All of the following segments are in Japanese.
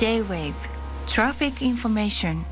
J-Wave Traffic Information。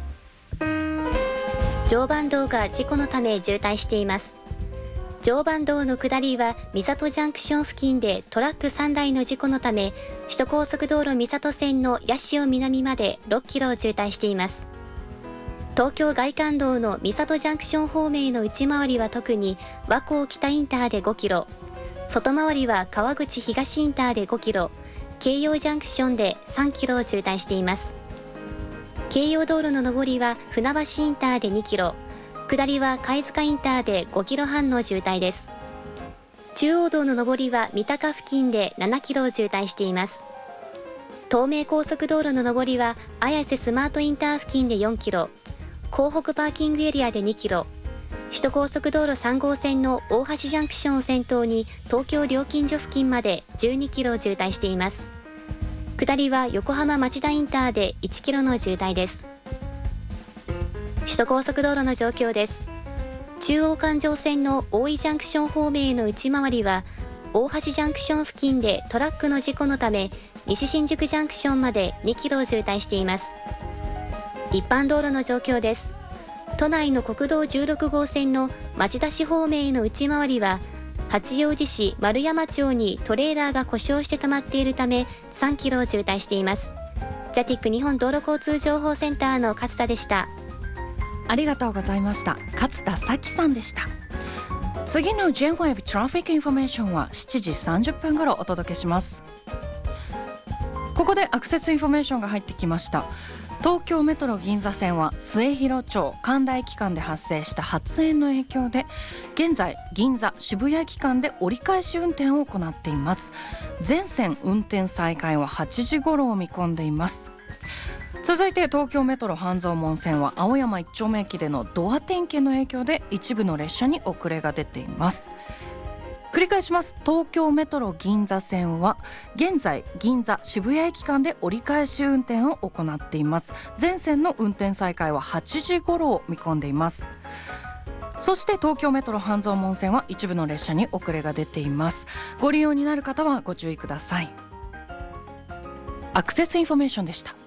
常磐道が事故のため渋滞しています。常磐道の下りは三郷ジャンクション付近でトラック3台の事故のため、首都高速道路三郷線の八潮南まで6キロを渋滞しています。東京外環道の三郷ジャンクション方面の内回りは特に和光北インターで5キロ、外回りは川口東インターで5キロ、京葉ジャンクションで3キロを渋滞しています。京葉道路の上りは船橋インターで2キロ、下りは貝塚インターで5キロ半の渋滞です。中央道の上りは三鷹付近で7キロを渋滞しています。東名高速道路の上りは綾瀬スマートインター付近で4キロ、港北パーキングエリアで2キロ、首都高速道路3号線の大橋ジャンクションを先頭に東京料金所付近まで12キロを渋滞しています。下りは横浜町田インターで1キロの渋滞です。首都高速道路の状況です。中央環状線の大井ジャンクション方面への内回りは大橋ジャンクション付近でトラックの事故のため西新宿ジャンクションまで2キロを渋滞しています。一般道路の状況です。都内の国道16号線の町田市方面への内回りは八王子市丸山町にトレーラーが故障して止まっているため3キロを渋滞しています。ジャティック日本道路交通情報センターの勝田でした。 ありがとうございました。勝田咲さんでした。次の J-Wave Traffic Information は7時30分頃お届けします。ここでアクセスインフォメーションが入ってきました。東京メトロ銀座線は末広町神田駅間で発生した発煙の影響で現在銀座渋谷駅間で折り返し運転を行っています。全線運転再開は8時頃を見込んでいます。続いて東京メトロ半蔵門線は青山一丁目駅でのドア点検の影響で一部の列車に遅れが出ています。繰り返します。東京メトロ銀座線は現在銀座渋谷駅間で折り返し運転を行っています。全線の運転再開は8時頃を見込んでいます。そして東京メトロ半蔵門線は一部の列車に遅れが出ています。ご利用になる方はご注意ください。アクセスインフォメーションでした。